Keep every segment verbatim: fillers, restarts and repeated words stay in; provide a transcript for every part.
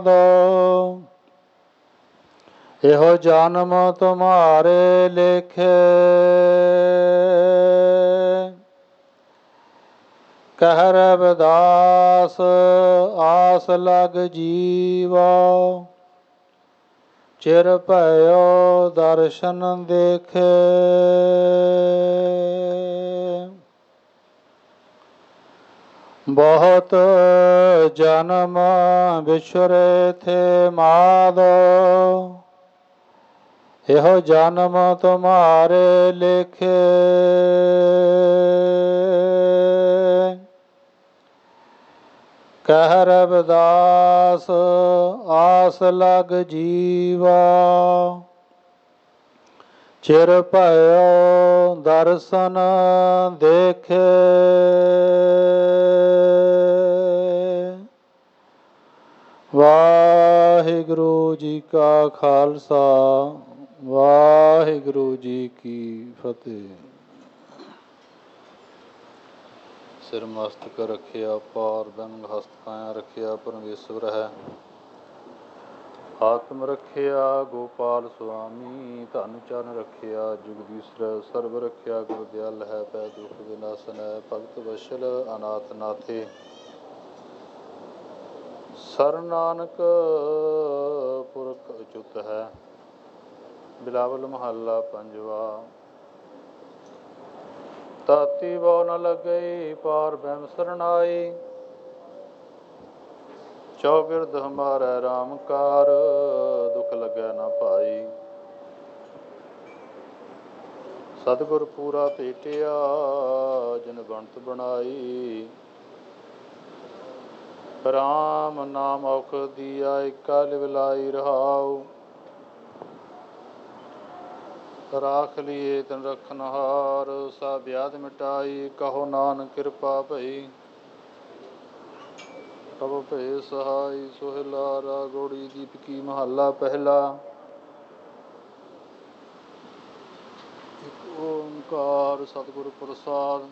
ਇਹੋ ਜਨਮ ਤੁਮਾਰੇ ਲੇਖੇ, ਕਹਿ ਰਵਿਦਾਸ ਆਸ ਲਗ ਜੀਵਾ। ਚਿਰ ਭਇਓ ਦਰਸ਼ਨ ਦੇਖੇ, ਬਹੁਤ ਜਨਮ ਵਿਛੁਰੇ ਥੇ ਮਾਧੋ। ਇਹੋ ਜਨਮ ਤੁਮਾਰੇ ਲੇਖੇ, ਕਹਿ ਰਵਿਦਾਸ ਆਸ ਲਗ ਜੀਵਾ। ਚਿਰ ਭਇਓ ਦਰਸ਼ਨ ਦੇਖੇ, ਵਾਹਿਗੁਰੂ ਜੀ ਕਾ ਖਾਲਸਾ, ਵਾਹਿਗੁਰੂ ਜੀ ਕੀ ਫਤਿਹ। ਸਿਰ ਮਸਤਕ ਰੱਖਿਆ ਪਾਰ ਬ੍ਰਹਮ ਹਸਤ ਕਾਇਆ ਰੱਖਿਆ ਪਰਮੇਸ਼ਵਰ ਹੈ। ਆਤਮ ਰੱਖਿਆ ਗੋਪਾਲ ਸੁਆਮੀ, ਧਨ ਚਰਨ ਰੱਖਿਆ ਜੁਗਦੀਸ਼ਰ। ਸਰਬ ਰੱਖਿਆ ਗੁਰ ਦਿਆਲ ਹੈ, ਪੈ ਦੁਖ ਵਿਨਾਸ਼ਨ ਹੈ। ਭਗਤ ਵਸ਼ਲ ਅਨਾਥ ਨਾਥੇ, ਸਰ ਨਾਨਕ ਪੁਰਖ ਅਚੁੱਤ ਹੈ। ਬਿਲਾਵਲ ਮਹੱਲਾ ਪੰਜਵਾ। ਤਾਤੀ ਬਉ ਨ ਲੱਗਈ ਪਾਰ ਬ੍ਰਹਮ ਸਰਨਾਈ, ਚੌਗਿਰਦ ਹਮਾਰੈ ਰਾਮ ਕਾਰ। ਦੁਖ ਲੱਗੈ ਨ ਭਾਈ, ਸਤਿਗੁਰ ਪੂਰਾ ਭੇਟਿਆ ਜਿਨ ਬਣਤ ਬਣਾਈ। ਰਾਮ ਨਾਮ ਔਖਦ ਦੀਆ ਏਕਾ ਲਿਵ ਲਾਈ ਰਹਾਉ। ਰਾਖ ਲੀਏ ਤਿਨ ਰਖਨਹਾਰ, ਸਭ ਵਿਆਧ ਮਿਟਾਈ। ਕਹੋ ਨਾਨਕ ਕਿਰਪਾ ਭਈ, ਪ੍ਰਭ ਭਏ ਸਹਾਈ। ਸੋਹਿਲਾ ਰਾਗ ਗੌੜੀ ਦੀਪਕੀ ਮਹੱਲਾ ਪਹਿਲਾ। ਇਕ ਓੰਕਾਰ ਸਤਿਗੁਰ ਪ੍ਰਸਾਦਿ,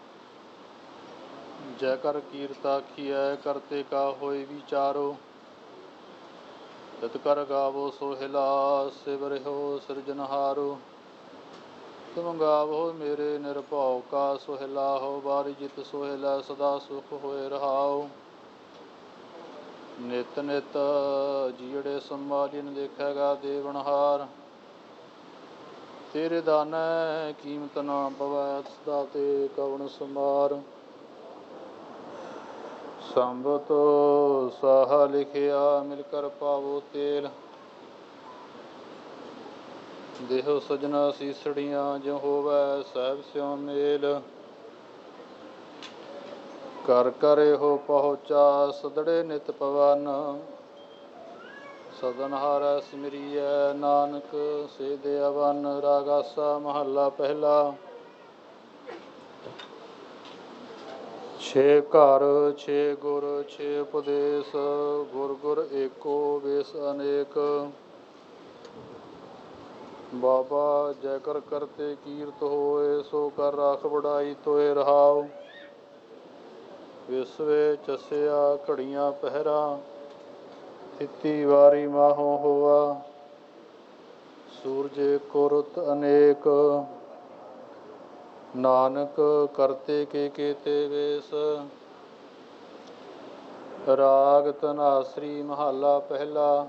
ਜੈ ਕਰ ਕੀਰਤ ਆਖੀਐ। ਕਰਤੇ ਕਾ ਹੋਇ ਵਿਚਾਰੋ, ਤਿਤ ਕਰ ਗਾਵੋ ਸੋਹਿਲਾ। ਸਿਵ ਰਹਿਓ ਸਿਰਜਨਹਾਰੋ, ਤੁਮ ਗਾਵੋ ਮੇਰੇ ਨਿਰਭਉ ਕਾ। ਸੋਹਿਲਾ ਹੋ ਬਾਰੀ ਜਿਤ ਸੋਹਿਲਾ, ਸਦਾ ਸੁਖ ਹੋਏ ਰਹਾਉ। ਨਿਤ ਨਿਤ ਜੀੜੇ ਸੰਭਾਲਿਨ, ਦੇਖੇਗਾ ਦੇਵਨਹਾਰ। ਤੇਰੇ ਦਾਨੈ ਕੀਮਤ ਨਾ ਪਵੈ, ਸਦਾ ਤੇ ਕਵਣ ਸਮਾਰ। ਸੰਬਤ ਸਾਹਾ ਲਿਖਿਆ, ਮਿਲ ਕਰ ਪਾਵੋ ਤੇਲ। ਦੇਹੋ ਸਜਣਾ ਸੀਸੜੀਆਂ, ਜਿਉ ਹੋਵੈ ਸਹਿਬ ਸਿਉ ਮੇਲ। ਕਰ ਕਰ ਇਹੋ ਪਹੁੰਚਾ, ਸਦੜੇ ਨਿਤ ਪਵਨ। ਸਦਨਹਾਰੈ ਸਿਮਰੀਐ, ਨਾਨਕ ਸੇ ਦੇ ਅਵਨ। ਰਾਗਾਸਾ ਮਹੱਲਾ ਪਹਿਲਾ। ਛੇ ਘਰ ਛੇ ਗੁਰ ਛੇ ਉਪਦੇਸ, ਗੁਰ ਗੁਰ ਏਕੋ ਵੇਸ ਅਨੇਕ। ਬਾਬਾ ਜੈ ਕਰ ਕਰਤੇ ਕੀਰਤ ਹੋਏ, ਸੋ ਕਰ ਰਾਖ ਵਡਾਈ ਤੋਏ ਰਹਾਉ। ਵਿਸਵੇ ਚਸਿਆ ਘੜੀਆਂ ਪਹਿਰਾ, ਥਿਤੀ ਵਾਰੀ ਮਾਹੋ ਹੋਆ। ਸੂਰਜ ਏਕੋ ਰੁੱਤ ਅਨੇਕ, ਨਾਨਕ ਕਰਤੇ ਕੇ ਕੇਤੇ ਵੇਸ। ਰਾਗ ਧਨਾਸਰੀ ਮਹੱਲਾ ਪਹਿਲਾ।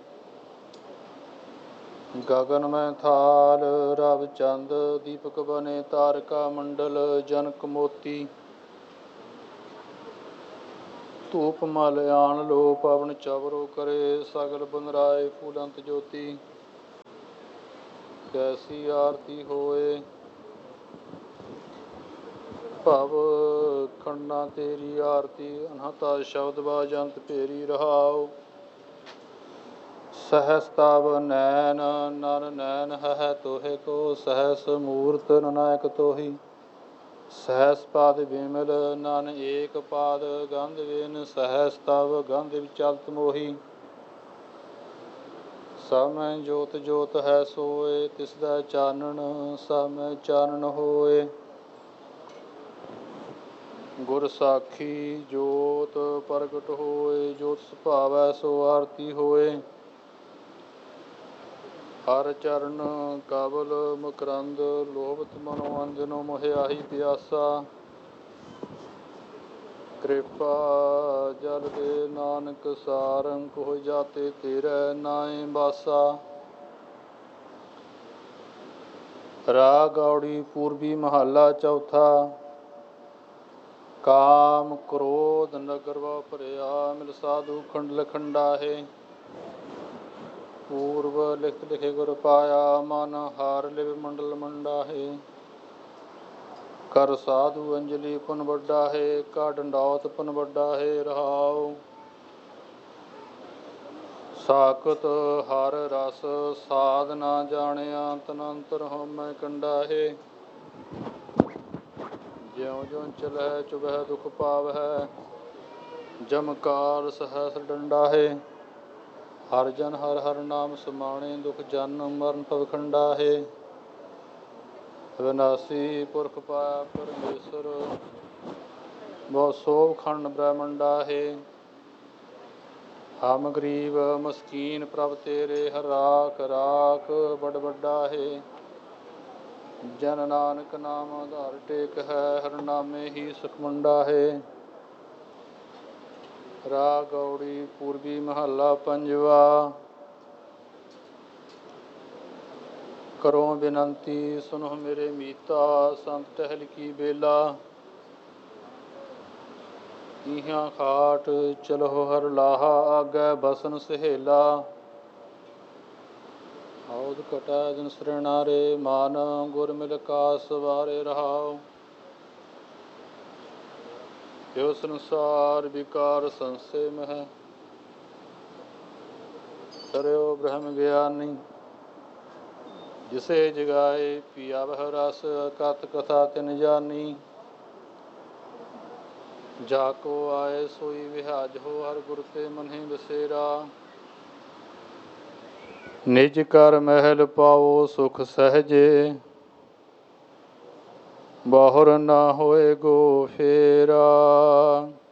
ਗਗਨ ਮੈਂ ਥਾਲ ਰਵ ਚੰਦ, ਦੀਪਕ ਬਨੇ ਤਾਰਕਾ ਮੰਡਲ। ਜਨਕ ਮੋਤੀ ਧੂਪ ਮਲ ਆਣ ਲੋ, ਪਵਨ ਚਵਰੋ ਕਰੇ। ਸਗਲ ਬਨਰਾਏ ਫੂਲੰਤ ਜੋਤੀ, ਕੈਸੀ ਆਰਤੀ ਹੋਏ। ਭਵ ਖੰਡਾਂ ਤੇਰੀ ਆਰਤੀ, ਅਨਹਤਾ ਸ਼ਬਦ ਬਾਜੰਤ ਭੇਰੀ ਰਹਾਉ। ਸਹਸ ਤਵ ਨੈਨ ਨਰ ਨੈਨ ਹੈ ਤੋਹਿ ਕੋ, ਸਹਸ ਮੂਰਤ ਨਨਾਇਕ ਤੋਹੀ। ਸਹਸ ਪਾਦ ਬਿਮਲ ਨਨ ਏਕ ਪਾਦ, ਗੰਧ ਵਿਨ ਸਹਸ ਤਵ ਗੰਧ ਵਿਚਲਤ ਮੋਹੀ। ਸਭ ਮੈਂ ਜੋਤ ਜੋਤ ਹੈ ਸੋਏ, ਤਿਸਦਾ ਚਾਨਣ ਸਭ ਮੈਂ ਚਾਨਣ ਹੋਏ। ਗੁਰ ਸਾਖੀ ਜੋਤ ਪ੍ਰਗਟ ਹੋਏ, ਜੋਤ ਸੁਭਾਵੈ ਸੋ ਆਰਤੀ ਹੋਏ। ਹਰ ਚਰਨ ਕਬਲ ਮਕਰੰਦ, ਲੋਭਤ ਮਨੋ ਅੰਜਨੋ ਮੋਹਿਆਹੀ ਪਿਆਸਾ। ਕਿਰਪਾ ਜਲ ਦੇ ਨਾਨਕ ਸਾਰੰਗ, ਹੋ ਜਾਤੇ ਤੇਰੇ ਨਾਏ ਬਾਸਾ। ਰਾਗ ਗੌੜੀ ਪੂਰਬੀ ਮਹੱਲਾ ਚੌਥਾ। ਕਾਮ ਕ੍ਰੋਧ ਨਗਰ ਵਾ ਭਰਿਆ, ਮਿਲ ਸਾਧੂ ਖੰਡ ਲਖੰਡਾ ਹੈ। ਪੂਰਬ ਲਿਖਤ ਲਿਖੇ ਗੁਰ ਪਾਇਆ, ਮਨ ਹਾਰ ਲਿਵ ਮੰਡਲ ਮੰਡਾ ਹੈ। ਕਰ ਸਾਧੂ ਅੰਜਲੀ ਪੁਨ ਵੱਡਾ ਹੈ, ਕਾ ਡੰਡੌਤ ਪੁਨ ਵੱਡਾ ਹੈ। ਰਹਾਉ ਸਾਖਤ ਹਰ ਰਸ, ਸਾਧ ਨਾ ਜਾਣਿਆ, ਤਨ ਅੰਤਰ ਹਉਮੈ ਕੰਡਾ ਹੈ। ਜਿਉ ਜਿਉ ਚਲਹਿ ਚੁਭੈ ਦੁਖ ਪਾਵਹਿ, ਜਮ ਕਾਲ ਸਹਸ ਡੰਡਾ ਹੈ। ਹਰ ਜਨ ਹਰ ਹਰ ਨਾਮ ਸਮਾਣੇ, ਦੁਖ ਜਨਮ ਮਰਨ ਭਵ ਖੰਡਾ ਹੈ। ਵਿਨਾਸੀ ਪੁਰਖ ਪਾਇਆ ਪਰਮੇਸ਼ਰ, ਬਹੁ ਸੋਭ ਖੰਡ ਬ੍ਰਹਮੰਡਾ ਹੈ। ਹਮ ਗਰੀਬ ਮਸਕੀਨ ਪ੍ਰਭ ਤੇਰੇ, ਹਰ ਰਾਖ ਰਾਖ ਬੜ ਵੱਡਾ ਹੈ। ਜਨ ਨਾਨਕ ਨਾਮ ਆਧਾਰ ਟੇਕ ਹੈ, ਹਰ ਨਾਮੇ ਹੀ ਸੁਖ ਮੰਡਾ ਹੈ। ਰਾਗ ਗੌੜੀ ਪੂਰਬੀ ਮਹੱਲਾ ਪੰਜਵਾ। ਕਰੋ ਬੇਨੰਤੀ ਸੁਨੋ ਮੇਰੇ ਮੀਤਾ, ਸੰਤ ਟਹਿਲ ਕੀ ਬੇਲਾ। ਈਹਾਂ ਖਾਟ ਚਲੋ ਹਰ ਲਾਹਾ, ਆਗੈ ਬਸਨ ਸਹੇਲਾ। ਹਉਦ ਕਟੈ ਦਿਨ ਸਰਣਾਰੇ, ਮਾਨ ਗੁਰ ਮਿਲ ਕਾਸ ਵਾਰੇ। ਰਹਾਉ ਜੋ ਸੰਸਾਰ ਵਿਕਾਰ ਸੰਸੇ ਮਹਿ, ਤਰਿਓ ਬ੍ਰਹਮ ਗਿਆਨੀ। ਜਿਸੇ ਜਗਾਏ ਪੀਆ ਬਹੁ ਰਸ, ਕਥ ਕਥਾ ਤਿਨ ਜਾਨੀ। ਜਾ ਕੋ ਆਏ ਸੋਈ ਵਿਹਾਜ ਹੋ, ਹਰ ਗੁਰ ਤੇ ਮਨਿ ਬਸੇਰਾ। ਨਿਜ ਕਰ ਮਹਿਲ ਪਾਓ ਸੁਖ ਸਹਜੇ, ਬਾਹੁਰ ਨਾ ਹੋਏ ਗੋ ਫੇਰਾ।